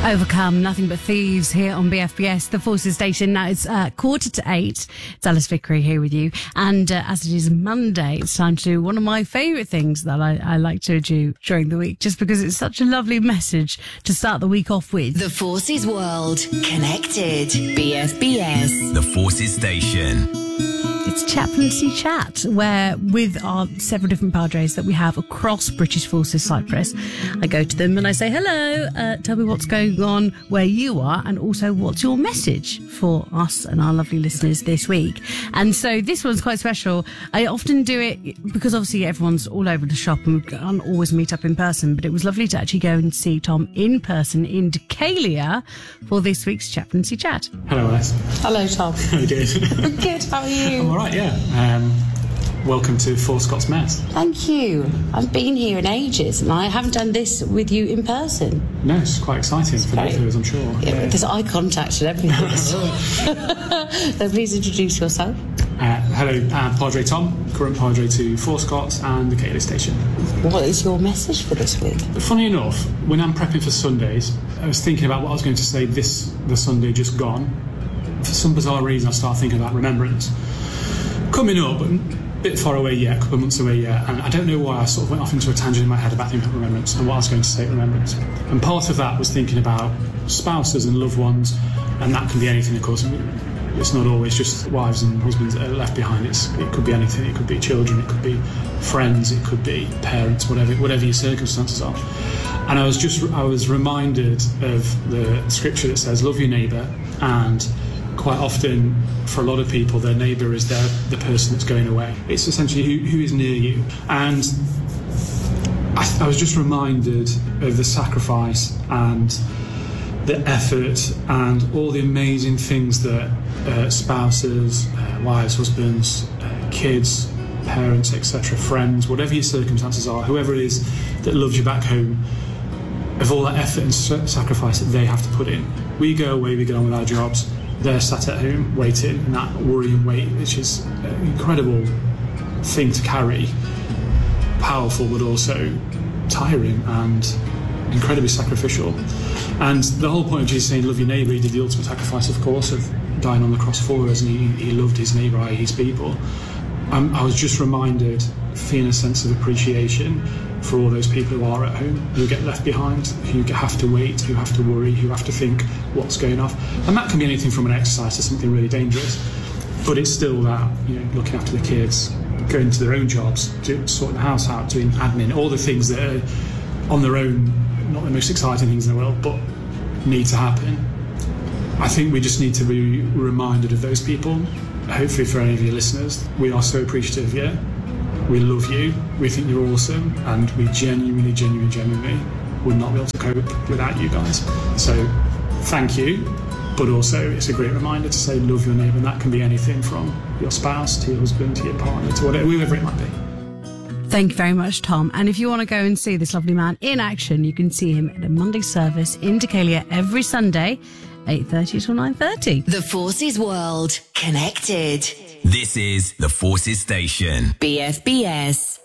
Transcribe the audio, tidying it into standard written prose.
Overcome, Nothing But Thieves here on BFBS, the Forces Station. Now it's 7:45. It's Alice Vickery here with you. And as it is Monday, it's time to do one of my favourite things that I like to do during the week, just because it's such a lovely message to start the week off with. The Forces World. Connected. BFBS. The Forces Station. It's Chaplaincy Chat, where with our several different padres that we have across British Forces Cyprus, I go to them and I say, hello, tell me what's going on where you are, and also what's your message for us and our lovely listeners this week. And so this one's quite special. I often do it because obviously everyone's all over the shop and we can't always meet up in person, but it was lovely to actually go and see Tom in person in Decalia for this week's Chaplaincy Chat. Hello, Alice. Hello, Tom. How you doing? I'm good, how are you? I'm all right, yeah. Welcome to Four Scots Mess. Thank you. I've been here in ages and I haven't done this with you in person. No, it's quite exciting for both of us, I'm sure. Yeah, there's eye contact and everything. So please introduce yourself. Hello, Padre Tom, current Padre to Four Scots and the Decalia Station. What is your message for this week? Funny enough, when I'm prepping for Sundays, I was thinking about what I was going to say the Sunday just gone. For some bizarre reason, I started thinking about remembrance. Coming up, but a bit far away yet, a couple of months away yet, and I don't know why I sort of went off into a tangent in my head about thinking about remembrance and what I was going to say at remembrance. And part of that was thinking about spouses and loved ones, and that can be anything, of course. It's not always just wives and husbands that are left behind. It could be anything. It could be children, it could be friends, it could be parents, whatever your circumstances are. And I was reminded of the scripture that says, love your neighbour, and quite often, for a lot of people, their neighbour is the person that's going away. It's essentially who is near you. And I was just reminded of the sacrifice and the effort and all the amazing things that spouses, wives, husbands, kids, parents, etc., friends, whatever your circumstances are, whoever it is that loves you back home, of all that effort and sacrifice that they have to put in. We go away, we get on with our jobs. They're sat at home waiting, and that worry and wait, which is an incredible thing to carry, powerful but also tiring and incredibly sacrificial. And the whole point of Jesus saying love your neighbour, he did the ultimate sacrifice, of course, of dying on the cross for us, and he loved his neighbour, i.e. his people. I was just reminded, feeling a sense of appreciation for all those people who are at home, who get left behind, who have to wait, who have to worry, who have to think what's going on. And that can be anything from an exercise to something really dangerous. But it's still that, looking after the kids, going to their own jobs, sorting the house out, doing admin, all the things that are on their own, not the most exciting things in the world, but need to happen. I think we just need to be reminded of those people. Hopefully for any of your listeners, we are so appreciative of you. We love you, we think you're awesome, and we genuinely would not be able to cope without you guys. So thank you, but also it's a great reminder to say love your neighbour, and that can be anything from your spouse to your husband to your partner to whoever it might be. Thank you very much, Tom. And if you want to go and see this lovely man in action, you can see him at a Monday service in Decalia every Sunday, 8:30 till 9:30. The Forces World. Connected. This is the Forces Station. BFBS.